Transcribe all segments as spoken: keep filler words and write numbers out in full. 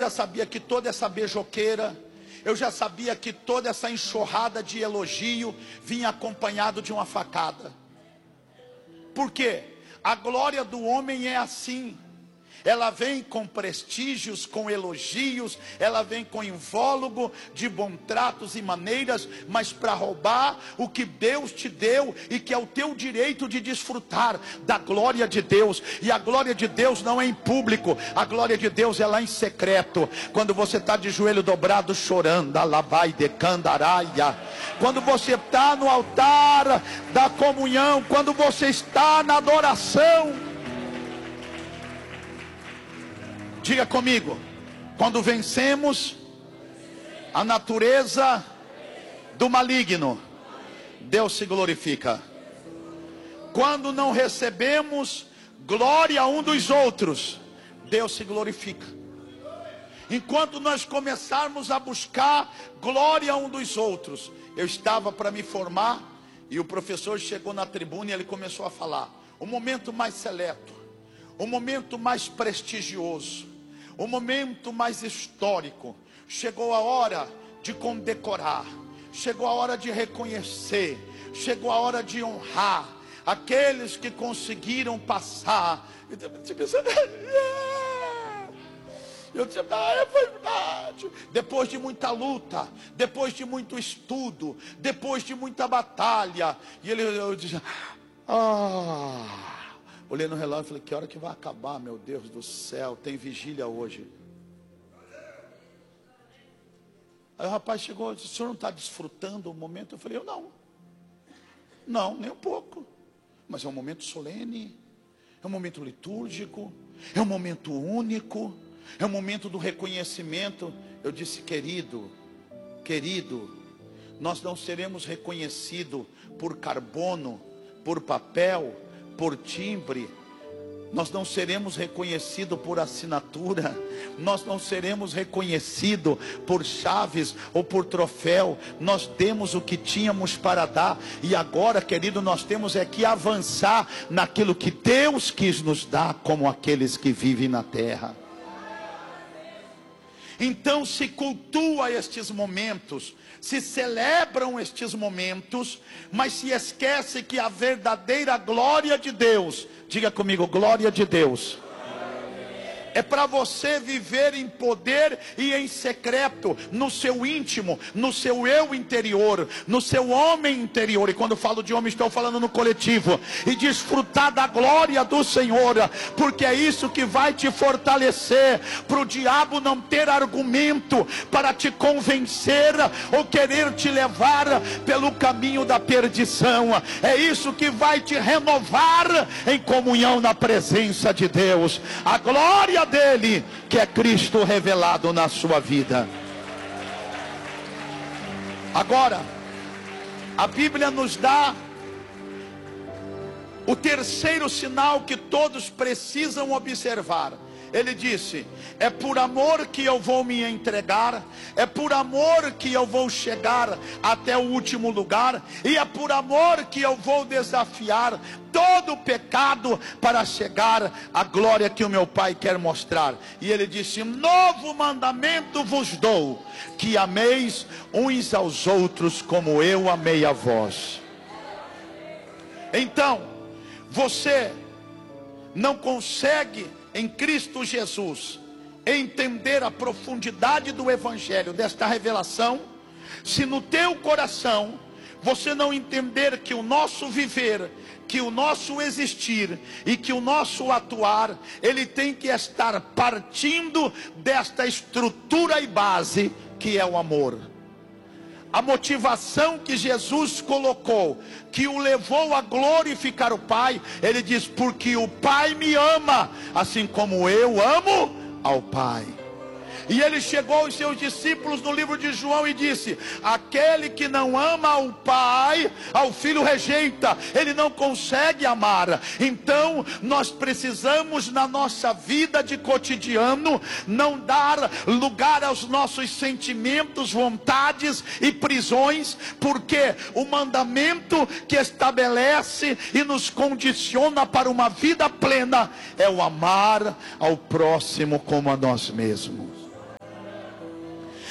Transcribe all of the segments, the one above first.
já sabia que toda essa beijoqueira, eu já sabia que toda essa enxurrada de elogio vinha acompanhado de uma facada. Por quê? A glória do homem é assim. Ela vem com prestígios, com elogios, ela vem com invólucro de bons tratos e maneiras, mas para roubar o que Deus te deu e que é o teu direito de desfrutar da glória de Deus. E a glória de Deus não é em público, a glória de Deus é lá em secreto. Quando você está de joelho dobrado chorando, alabai de candaraia. Quando você está no altar da comunhão, quando você está na adoração. Diga comigo: quando vencemos a natureza do maligno, Deus se glorifica. Quando não recebemos glória um dos outros, Deus se glorifica. Enquanto nós começarmos a buscar glória um dos outros, eu estava para me formar e o professor chegou na tribuna e ele começou a falar: o momento mais seleto, o momento mais prestigioso, o momento mais histórico, chegou a hora de condecorar, chegou a hora de reconhecer, chegou a hora de honrar aqueles que conseguiram passar. Eu disse: ah, é verdade. Depois de muita luta, depois de muito estudo, depois de muita batalha, e ele, eu disse: ah. Olhei no relógio e falei: que hora que vai acabar, meu Deus do céu, tem vigília hoje. Aí o rapaz chegou e disse: o senhor não está desfrutando o momento? Eu falei: eu não, não, nem um pouco. Mas é um momento solene, é um momento litúrgico, é um momento único, é um momento do reconhecimento. Eu disse: querido, querido, nós não seremos reconhecidos por carbono, por papel, por timbre. Nós não seremos reconhecidos por assinatura, nós não seremos reconhecidos por chaves ou por troféu. Nós demos o que tínhamos para dar, e agora, querido, nós temos é que avançar naquilo que Deus quis nos dar, como aqueles que vivem na terra. Então se cultua estes momentos, se celebram estes momentos, mas se esquece que a verdadeira glória de Deus, diga comigo: glória de Deus, é para você viver em poder e em secreto, no seu íntimo, no seu eu interior, no seu homem interior. E quando eu falo de homem, estou falando no coletivo. E desfrutar da glória do Senhor, porque é isso que vai te fortalecer, para o diabo não ter argumento para te convencer ou querer te levar pelo caminho da perdição. É isso que vai te renovar em comunhão na presença de Deus. A glória dele, que é Cristo revelado na sua vida. Agora, a Bíblia nos dá o terceiro sinal que todos precisam observar. Ele disse: é por amor que eu vou me entregar, é por amor que eu vou chegar até o último lugar, e é por amor que eu vou desafiar todo o pecado para chegar à glória que o meu Pai quer mostrar. E ele disse: novo mandamento vos dou, que ameis uns aos outros como eu amei a vós. Então, você não consegue em Cristo Jesus entender a profundidade do Evangelho, desta revelação, se no teu coração você não entender que o nosso viver, que o nosso existir e que o nosso atuar, ele tem que estar partindo desta estrutura e base que é o amor. A motivação que Jesus colocou, que o levou a glorificar o Pai, ele diz: porque o Pai me ama, assim como eu amo ao Pai. E ele chegou aos seus discípulos no livro de João e disse: aquele que não ama ao Pai, ao Filho rejeita, ele não consegue amar. Então nós precisamos, na nossa vida de cotidiano, não dar lugar aos nossos sentimentos, vontades e prisões, porque o mandamento que estabelece e nos condiciona para uma vida plena é o amar ao próximo como a nós mesmos.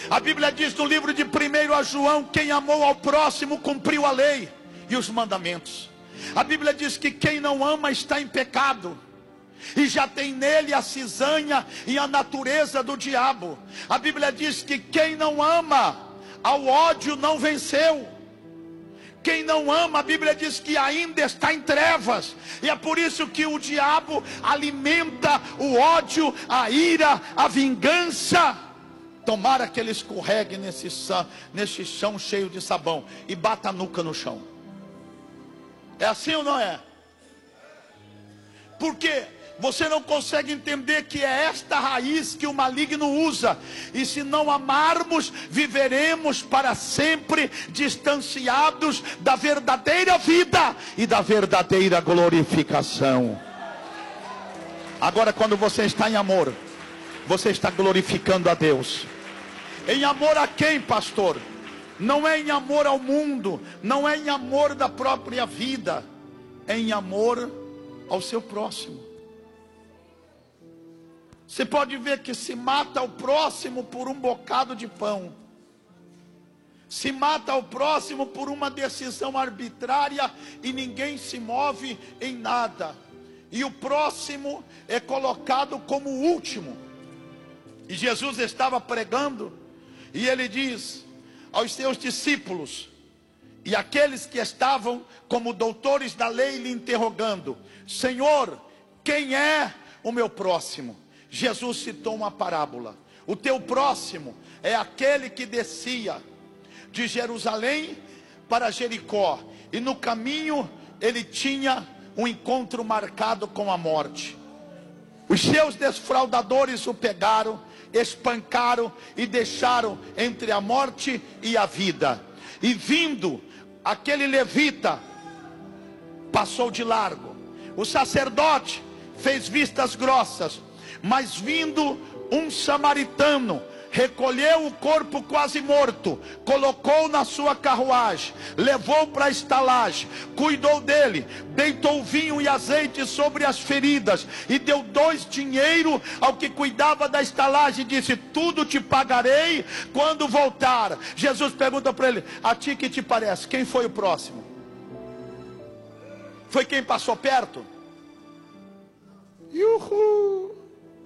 A Bíblia diz no livro de primeiro João: quem amou ao próximo cumpriu a lei e os mandamentos. A Bíblia diz que quem não ama está em pecado, e já tem nele a cisanha e a natureza do diabo. A Bíblia diz que quem não ama, ao ódio não venceu. Quem não ama, a Bíblia diz que ainda está em trevas. E é por isso que o diabo alimenta o ódio, a ira, a vingança. Tomara que ele escorregue nesse, nesse chão cheio de sabão e bata a nuca no chão. É assim ou não é? Por quê? Você não consegue entender que é esta raiz que o maligno usa. E se não amarmos, viveremos para sempre distanciados da verdadeira vida e da verdadeira glorificação. Agora, quando você está em amor, você está glorificando a Deus. Em amor a quem, pastor? Não é em amor ao mundo, não é em amor da própria vida, é em amor ao seu próximo. Você pode ver que se mata o próximo por um bocado de pão, se mata o próximo por uma decisão arbitrária e ninguém se move em nada, e o próximo é colocado como o último. E Jesus estava pregando e ele diz aos seus discípulos e aqueles que estavam como doutores da lei lhe interrogando: Senhor, quem é o meu próximo? Jesus citou uma parábola. O teu próximo é aquele que descia de Jerusalém para Jericó, e no caminho ele tinha um encontro marcado com a morte. Os seus defraudadores o pegaram, espancaram e deixaram entre a morte e a vida. E vindo aquele levita, passou de largo. O sacerdote fez vistas grossas, mas vindo um samaritano, recolheu o corpo quase morto, colocou na sua carruagem, levou para a estalagem, cuidou dele, deitou vinho e azeite sobre as feridas, e deu dois dinheiro ao que cuidava da estalagem, e disse: tudo te pagarei quando voltar. Jesus pergunta para ele: a ti que te parece, quem foi o próximo? Foi quem passou perto? Uhul.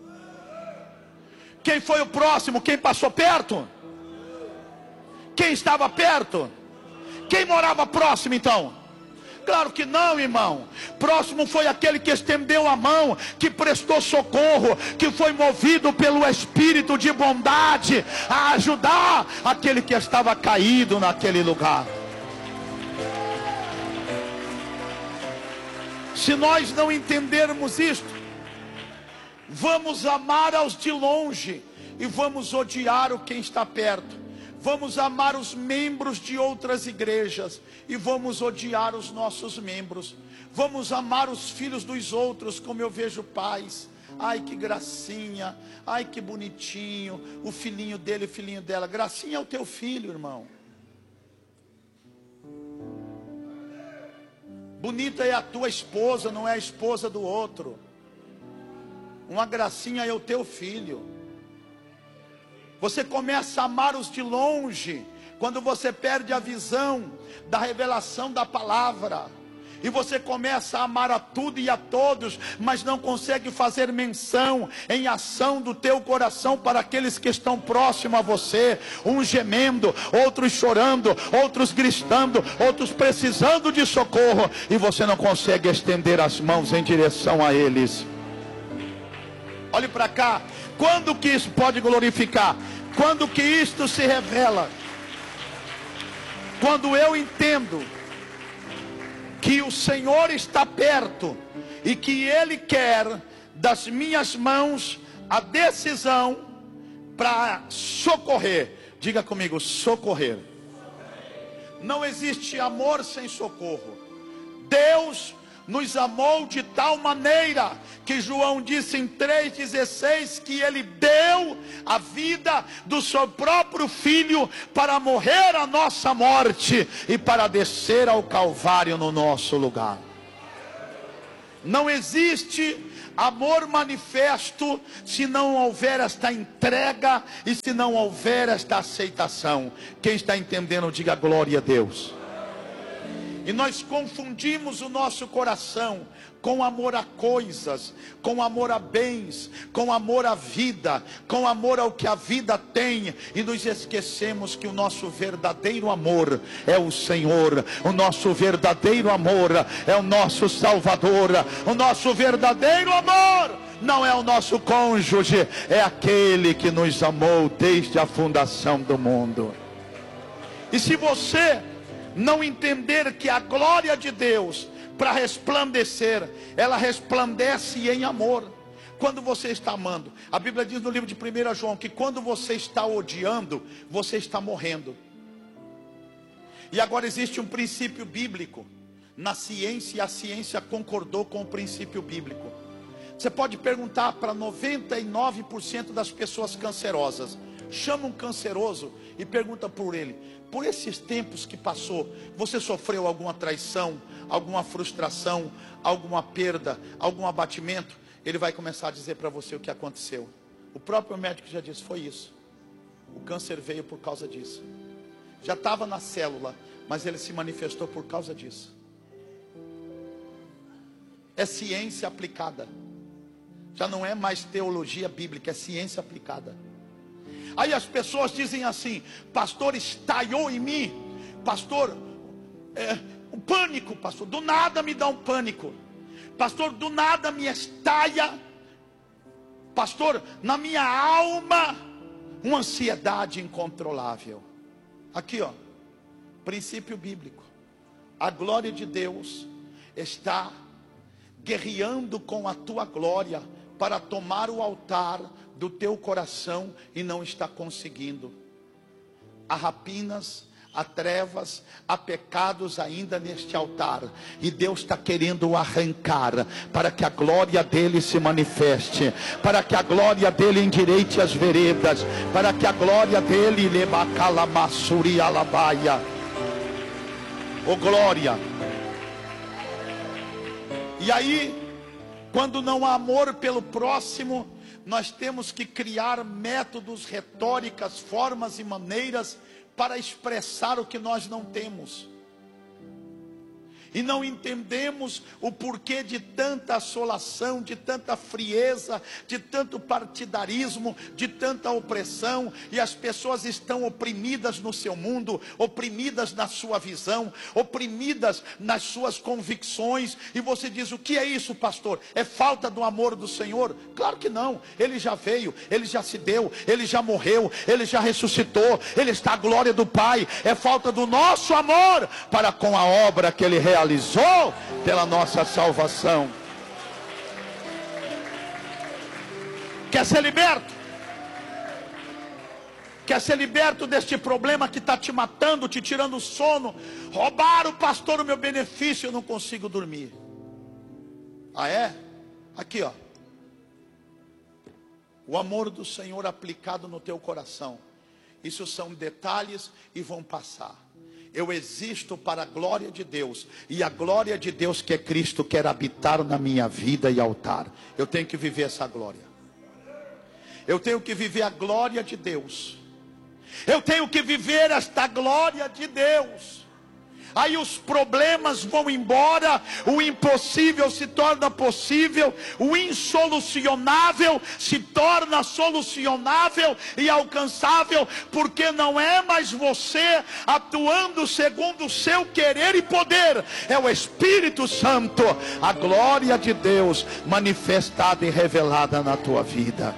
Quem foi o próximo? Quem passou perto? Quem estava perto? Quem morava próximo então? Claro que não, irmão. Próximo foi aquele que estendeu a mão, que prestou socorro, que foi movido pelo Espírito de bondade a ajudar aquele que estava caído naquele lugar. Se nós não entendermos isto, vamos amar aos de longe e vamos odiar o quem está perto. Vamos amar os membros de outras igrejas e vamos odiar os nossos membros. Vamos amar os filhos dos outros como eu vejo pais. Ai, que gracinha, ai, que bonitinho, o filhinho dele, o filhinho dela. Gracinha é o teu filho, irmão. Bonita é a tua esposa, não é a esposa do outro. Uma gracinha é o teu filho. Você começa a amar os de longe quando você perde a visão da revelação da palavra. E você começa a amar a tudo e a todos, mas não consegue fazer menção em ação do teu coração para aqueles que estão próximos a você. Uns gemendo, outros chorando, outros gritando, outros precisando de socorro. E você não consegue estender as mãos em direção a eles. Olhe para cá. Quando que isso pode glorificar? Quando que isto se revela? Quando eu entendo que o Senhor está perto e que Ele quer das minhas mãos a decisão para socorrer. Diga comigo, socorrer. Não existe amor sem socorro. Deus nos amou de tal maneira que João disse em três dezesseis que ele deu a vida do seu próprio filho para morrer a nossa morte e para descer ao Calvário no nosso lugar. Não existe amor manifesto se não houver esta entrega e se não houver esta aceitação. Quem está entendendo, diga glória a Deus. E nós confundimos o nosso coração com amor a coisas, com amor a bens, com amor à vida, com amor ao que a vida tem, e nos esquecemos que o nosso verdadeiro amor é o Senhor, o nosso verdadeiro amor é o nosso Salvador, o nosso verdadeiro amor não é o nosso cônjuge, é aquele que nos amou desde a fundação do mundo. E se você não entender que a glória de Deus, para resplandecer, ela resplandece em amor. Quando você está amando, a Bíblia diz no livro de primeiro João que quando você está odiando, você está morrendo. E agora existe um princípio bíblico na ciência, e a ciência concordou com o princípio bíblico. Você pode perguntar para noventa e nove por cento das pessoas cancerosas, chama um canceroso e pergunta por ele: por esses tempos que passou, você sofreu alguma traição, alguma frustração, alguma perda, algum abatimento? Ele vai começar a dizer para você o que aconteceu. O próprio médico já disse: foi isso. O câncer veio por causa disso. Já estava na célula, mas ele se manifestou por causa disso. É ciência aplicada. Já não é mais teologia bíblica, é ciência aplicada. Aí as pessoas dizem assim: pastor, estaiou em mim, pastor, é, um pânico, pastor, do nada me dá um pânico, pastor, do nada me estaia, pastor, na minha alma, uma ansiedade incontrolável. Aqui ó, princípio bíblico, a glória de Deus está guerreando com a tua glória, para tomar o altar do teu coração, e não está conseguindo. Há rapinas, há trevas, há pecados ainda neste altar, e Deus está querendo arrancar, para que a glória dele se manifeste, para que a glória dele endireite as veredas, para que a glória dele lebacalamassuri alabaia. Ô glória! E aí, quando não há amor pelo próximo, nós temos que criar métodos, retóricas, formas e maneiras para expressar o que nós não temos. E não entendemos o porquê de tanta assolação, de tanta frieza, de tanto partidarismo, de tanta opressão. E as pessoas estão oprimidas no seu mundo, oprimidas na sua visão, oprimidas nas suas convicções. E você diz: o que é isso, pastor? É falta do amor do Senhor? Claro que não. Ele já veio, ele já se deu, ele já morreu, ele já ressuscitou, ele está à glória do Pai. É falta do nosso amor para com a obra que ele realizou realizou pela nossa salvação. Quer ser liberto? Quer ser liberto deste problema que está te matando, te tirando o sono? Roubaram, pastor, o meu benefício, eu não consigo dormir. Ah é? Aqui ó, o amor do Senhor aplicado no teu coração. Isso são detalhes e vão passar. Eu existo para a glória de Deus, e a glória de Deus, que é Cristo, quer habitar na minha vida e altar. Eu tenho que viver essa glória. Eu tenho que viver a glória de Deus. Eu tenho que viver esta glória de Deus. Aí os problemas vão embora, o impossível se torna possível, o insolucionável se torna solucionável e alcançável, porque não é mais você atuando segundo o seu querer e poder, é o Espírito Santo, a glória de Deus manifestada e revelada na tua vida.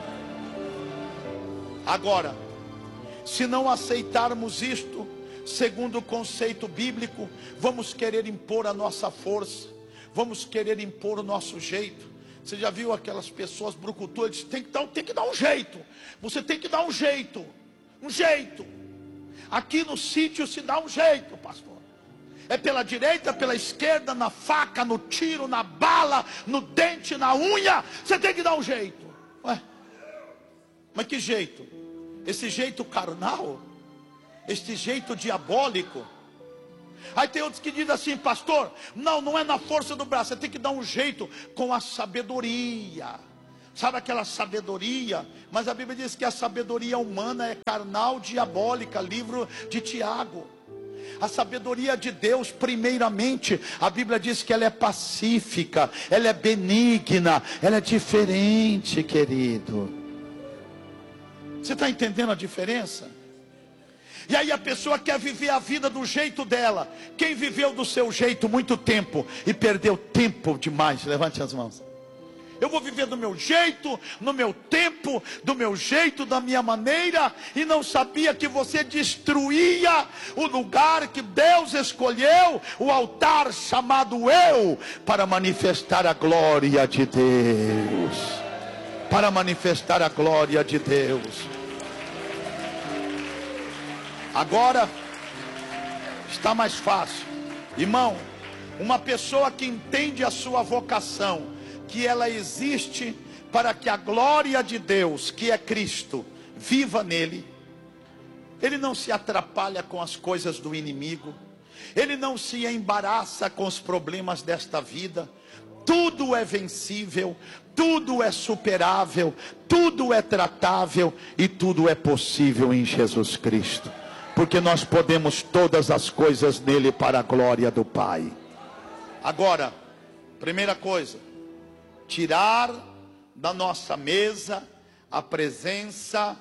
Agora, se não aceitarmos isto segundo o conceito bíblico, vamos querer impor a nossa força, vamos querer impor o nosso jeito. Você já viu aquelas pessoas brucutuas? Eles tem que dar, tem que dar um jeito. Você tem que dar um jeito, um jeito. Aqui no sítio se dá um jeito, pastor. É pela direita, pela esquerda, na faca, no tiro, na bala, no dente, na unha. Você tem que dar um jeito. Ué, mas que jeito? Esse jeito carnal? Este jeito diabólico? Aí tem outros que dizem assim: pastor, não, não é na força do braço, você tem que dar um jeito com a sabedoria. Sabe aquela sabedoria? Mas a Bíblia diz que a sabedoria humana é carnal, diabólica. Livro de Tiago. A sabedoria de Deus, primeiramente, a Bíblia diz que ela é pacífica, ela é benigna, ela é diferente, querido. Você está entendendo a diferença? E aí a pessoa quer viver a vida do jeito dela. Quem viveu do seu jeito muito tempo e perdeu tempo demais, levante as mãos. Eu vou viver do meu jeito, no meu tempo, do meu jeito, da minha maneira, e não sabia que você destruía o lugar que Deus escolheu, o altar chamado eu, para manifestar a glória de Deus. Para manifestar a glória de Deus. Agora está mais fácil. Irmão, uma pessoa que entende a sua vocação, que ela existe para que a glória de Deus, que é Cristo, viva nele. Ele não se atrapalha com as coisas do inimigo. Ele não se embaraça com os problemas desta vida. Tudo é vencível, tudo é superável, tudo é tratável e tudo é possível em Jesus Cristo. Porque nós podemos todas as coisas nele para a glória do Pai. Agora, primeira coisa, tirar da nossa mesa a presença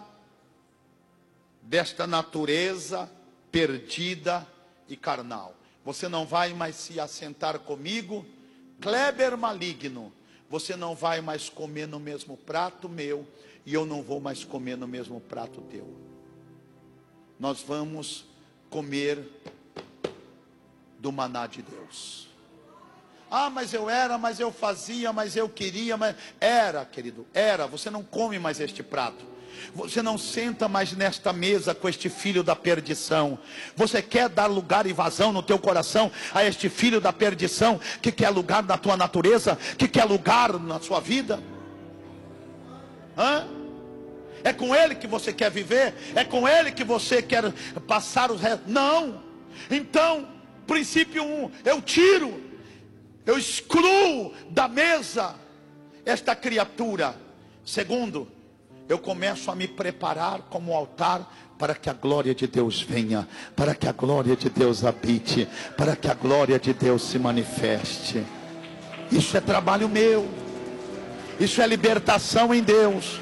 desta natureza perdida e carnal. Você não vai mais se assentar comigo, Kleber maligno. Você não vai mais comer no mesmo prato meu, e eu não vou mais comer no mesmo prato teu. Nós vamos comer do maná de Deus. Ah, mas eu era, mas eu fazia, mas eu queria, mas... Era, querido, era. Você não come mais este prato. Você não senta mais nesta mesa com este filho da perdição. Você quer dar lugar e vazão no teu coração a este filho da perdição, que quer lugar na tua natureza, que quer lugar na sua vida? Hã? É com ele que você quer viver? É com ele que você quer passar os restos? Não. Então, princípio um, eu tiro, eu excluo da mesa esta criatura. Segundo, eu começo a me preparar como altar para que a glória de Deus venha, para que a glória de Deus habite, para que a glória de Deus se manifeste. Isso é trabalho meu. Isso é libertação em Deus.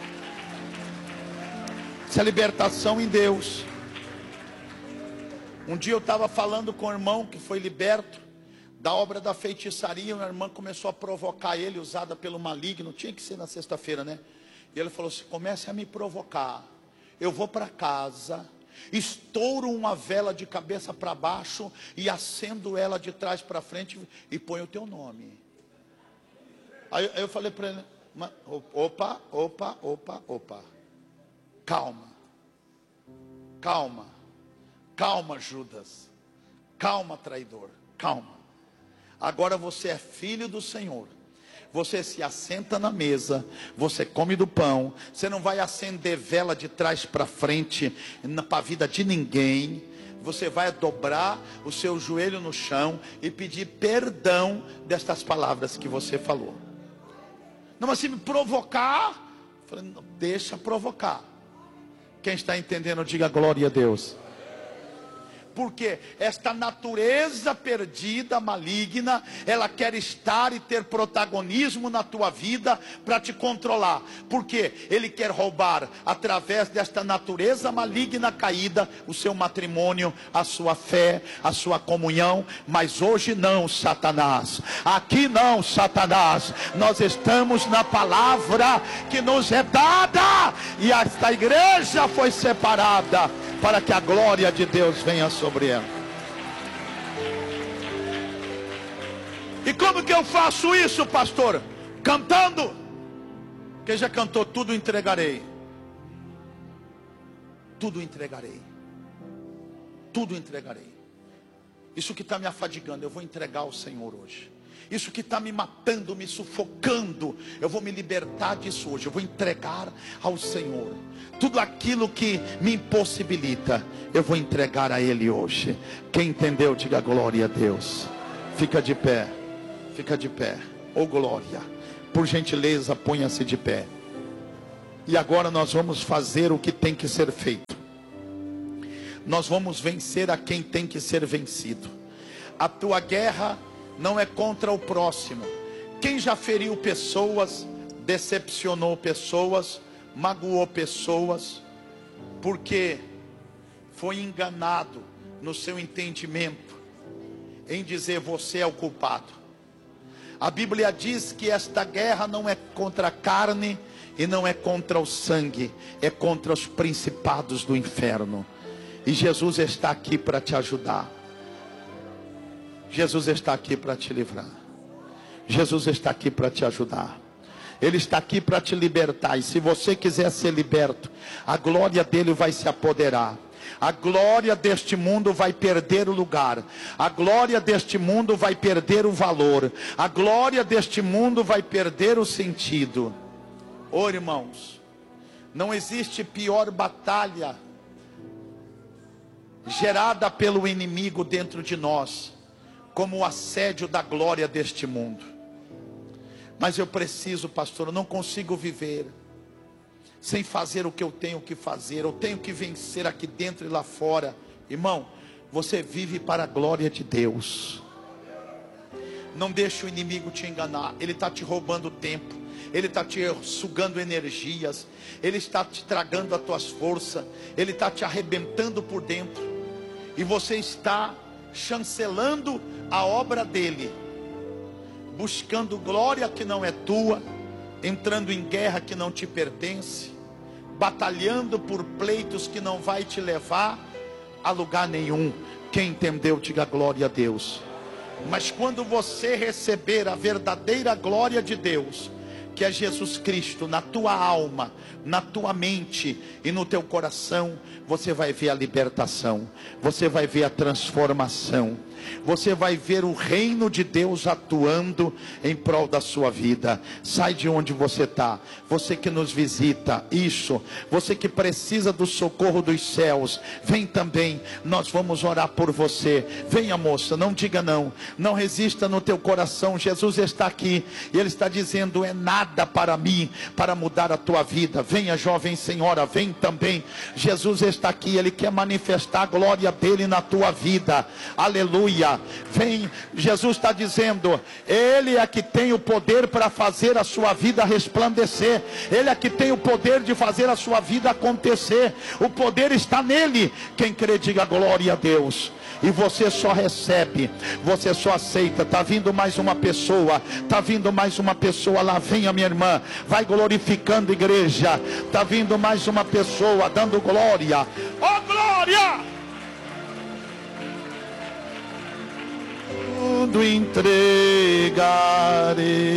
Isso é libertação em Deus. Um dia eu estava falando com um irmão que foi liberto da obra da feitiçaria. Uma irmã começou a provocar ele, usada pelo maligno. Tinha que ser na sexta-feira, né? E ele falou assim: comece a me provocar. Eu vou para casa, estouro uma vela de cabeça para baixo e acendo ela de trás para frente e ponho o teu nome. Aí eu falei para ele: opa, opa, opa, opa. Calma, calma, calma, Judas, calma, traidor, calma. Agora você é filho do Senhor. Você se assenta na mesa, você come do pão. Você não vai acender vela de trás para frente para a vida de ninguém. Você vai dobrar o seu joelho no chão e pedir perdão destas palavras que você falou. Não, mas se me provocar, eu falei, não, deixa provocar. Quem está entendendo, diga glória a Deus. Porque esta natureza perdida, maligna, ela quer estar e ter protagonismo na tua vida para te controlar. Porque ele quer roubar, através desta natureza maligna caída, o seu matrimônio, a sua fé, a sua comunhão. Mas hoje não, Satanás. Aqui não, Satanás. Nós estamos na palavra que nos é dada. E esta igreja foi separada para que a glória de Deus venha sobre ela. E como que eu faço isso, pastor? Cantando. Quem já cantou? Tudo entregarei. Tudo entregarei. Tudo entregarei. Isso que está me afadigando, eu vou entregar ao Senhor hoje. Isso que está me matando, me sufocando, eu vou me libertar disso hoje. Eu vou entregar ao Senhor. Tudo aquilo que me impossibilita, eu vou entregar a Ele hoje. Quem entendeu, diga glória a Deus. Fica de pé, fica de pé. Oh glória, por gentileza ponha-se de pé. E agora nós vamos fazer o que tem que ser feito. Nós vamos vencer a quem tem que ser vencido. A tua guerra não é contra o próximo. Quem já feriu pessoas, decepcionou pessoas, magoou pessoas, porque foi enganado no seu entendimento, em dizer você é o culpado. A Bíblia diz que esta guerra não é contra a carne e não é contra o sangue, é contra os principados do inferno. E Jesus está aqui para te ajudar. Jesus está aqui para te livrar. Jesus está aqui para te ajudar. Ele está aqui para te libertar. E se você quiser ser liberto, a glória dele vai se apoderar. A glória deste mundo vai perder o lugar. A glória deste mundo vai perder o valor. A glória deste mundo vai perder o sentido. Oh, irmãos, não existe pior batalha gerada pelo inimigo dentro de nós como o assédio da glória deste mundo. Mas eu preciso, pastor, eu não consigo viver sem fazer o que eu tenho que fazer. Eu tenho que vencer aqui dentro e lá fora. Irmão, você vive para a glória de Deus. Não deixe o inimigo te enganar. Ele está te roubando tempo, ele está te sugando energias, ele está te tragando as tuas forças, ele está te arrebentando por dentro, e você está chancelando a obra dele, buscando glória que não é tua, entrando em guerra que não te pertence, batalhando por pleitos que não vai te levar a lugar nenhum. Quem entendeu, diga glória a Deus. Mas quando você receber a verdadeira glória de Deus, que é Jesus Cristo, na tua alma, na tua mente e no teu coração, você vai ver a libertação, você vai ver a transformação, você vai ver o reino de Deus atuando em prol da sua vida. Sai de onde você está, você que nos visita, isso, você que precisa do socorro dos céus, vem também, nós vamos orar por você. Venha, moça, não diga não, não resista no teu coração. Jesus está aqui e Ele está dizendo, é nada para mim, para mudar a tua vida. Venha, jovem senhora, vem também. Jesus está aqui, Ele quer manifestar a glória dele na tua vida. Aleluia. Vem, Jesus está dizendo, Ele é que tem o poder para fazer a sua vida resplandecer. Ele é que tem o poder de fazer a sua vida acontecer. O poder está nele. Quem crê, diga glória a Deus. E você só recebe, você só aceita. Está vindo mais uma pessoa, está vindo mais uma pessoa lá. Venha, minha irmã, vai glorificando, igreja. Está vindo mais uma pessoa dando glória. Oh, glória! Tudo entregarei.